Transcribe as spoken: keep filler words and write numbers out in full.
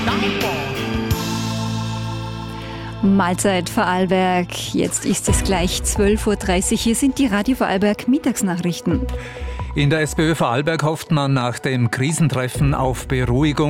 Mahlzeit Vorarlberg. Jetzt ist es gleich zwölf Uhr dreißig. Hier sind die Radio Vorarlberg Mittagsnachrichten. In der SPÖ Vorarlberg hofft man nach dem Krisentreffen auf Beruhigung.